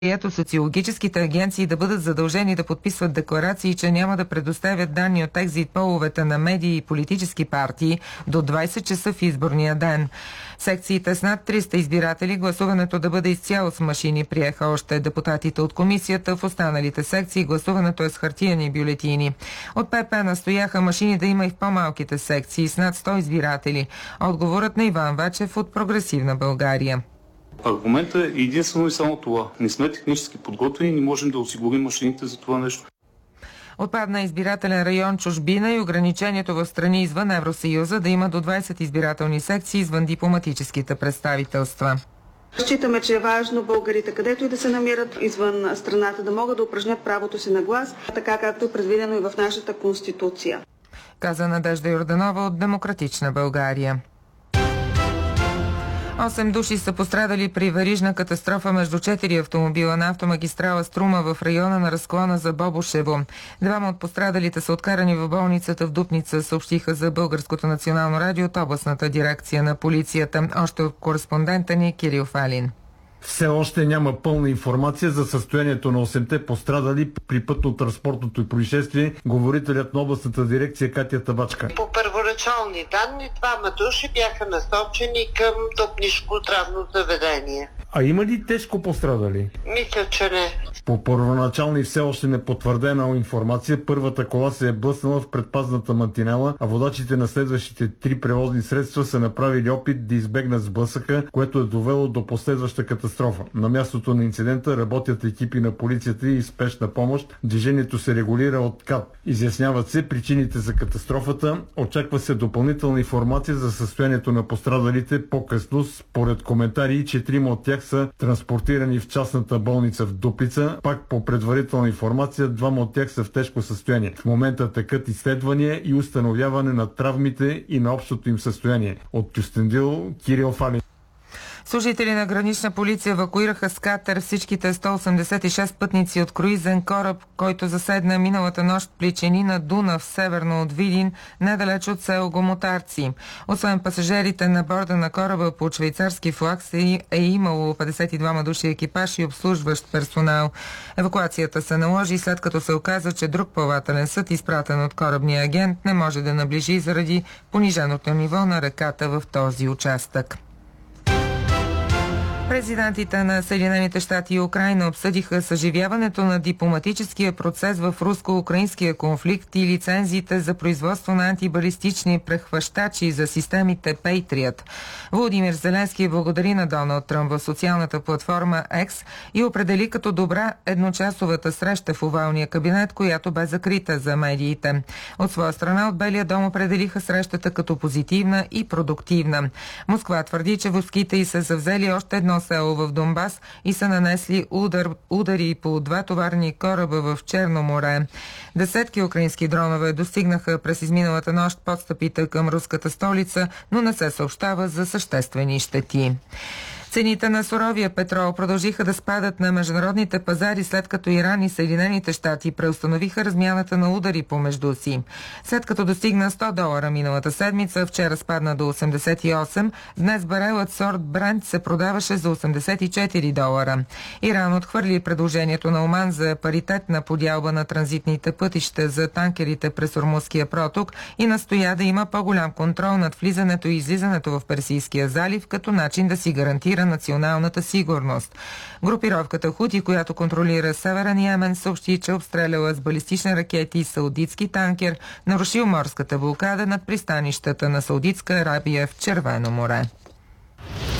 Прието социологическите агенции да бъдат задължени да подписват декларации, че няма да предоставят данни от екзит половете на медии и политически партии до 20 часа в изборния ден. Секциите с над 300 избиратели гласуването да бъде изцяло с машини, приеха още депутатите от комисията. В останалите секции гласуването е с хартиени бюлетини. От ПП настояха машини да има и в по-малките секции с над 100 избиратели. Отговорът на Иван Вачев от Прогресивна България. Аргументът е единствено и само това. Не сме технически подготвени и не можем да осигурим машините за това нещо. Отпадна избирателен район чужбина и ограничението в страни извън Евросъюза да има до 20 избирателни секции извън дипломатическите представителства. Считаме, че е важно българите, където и да се намират извън страната, да могат да упражнят правото си на глас, така както е предвидено и в нашата Конституция. Каза Надежда Йорданова от Демократична България. 8 души са пострадали при верижна катастрофа между 4 автомобила на автомагистрала Струма в района на разклона за Бобошево. Двама от пострадалите са откарани в болницата в Дупница, съобщиха за Българското национално радио от областната дирекция на полицията. Още от кореспондента ни Кирил Фалин. Все още няма пълна информация за състоянието на 8-те пострадали при пътно-транспортното происшествие, говорителят на областната дирекция Катя Табачка. По първоначални данни, двама души бяха насочени към Дупнишко здравно заведение. А има ли тежко пострадали? Мисля, че не. По първоначална и все още непотвърдена информация, първата кола се е блъснала в предпазната мантинела, а водачите на следващите 3 превозни средства са направили опит да избегнат сблъсъка, което е довело до последваща катастрофа. На мястото на инцидента работят екипи на полицията и спешна помощ. Движението се регулира от КАП. Изясняват се причините за катастрофата. Очаква се допълнителна информация за състоянието на пострадалите по-късно. Според коментари, 4 от тях са транспортирани в частната болница в Дупница. Пак по предварителна информация, 2 от тях са в тежко състояние. В момента текат изследвания и установяване на травмите и на общото им състояние. От Кюстендил, Кирил Фалин. Служители на гранична полиция евакуираха с катер всичките 186 пътници от круизен кораб, който заседна миналата нощ в плеченина Дунав, северно от Видин, недалеч от село Гомотарци. Освен пасажирите на борда на кораба под швейцарски флаг е имало 52 души екипаж и обслужващ персонал. Евакуацията се наложи след като се оказа, че друг плавателен съд, изпратен от корабния агент, не може да наближи заради пониженото ниво на реката в този участък. Президентите на Съединените щати и Украйна обсъдиха съживяването на дипломатическия процес в руско-украинския конфликт и лицензиите за производство на антибалистични прехващачи за системите Patriot. Владимир Зеленски благодари на Доналд Тръмп в социалната платформа X и определи като добра едночасовата среща в овалния кабинет, която бе закрита за медиите. От своя страна от Белия дом определиха срещата като позитивна и продуктивна. Москва твърди, че войските й са завзели още едно село в Донбас и са нанесли удари по 2 товарни кораба в Черно море. Десетки украински дронове достигнаха през изминалата нощ подстъпите към руската столица, но не се съобщава за съществени щети. Цените на суровия петрол продължиха да спадат на международните пазари, след като Иран и Съединените щати преустановиха размяната на удари помежду си. След като достигна $100 миналата седмица, вчера спадна до 88, днес барелът сорт Брент се продаваше за $84. Иран отхвърли предложението на Оман за паритетна подялба на транзитните пътища за танкерите през Ормузския проток и настоя да има по-голям контрол над влизането и излизането в Персийския залив, като начин да си гарантира националната сигурност. Групировката Хути, която контролира Северен Йемен, съобщи, че обстреляла с балистични ракети саудитски танкер, нарушил морската блокада над пристанищата на Саудитска Арабия в Червено море.